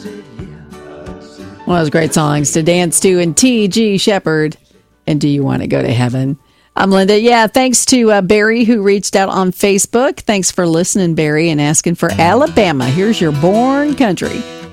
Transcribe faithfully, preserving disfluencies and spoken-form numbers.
One of those great songs to dance to, and T G Shepherd, and Do You Want to Go to Heaven? I'm Linda. Yeah, thanks to uh, Barry, who reached out on Facebook. Thanks for listening, Barry, and asking for Alabama. Here's your Born Country.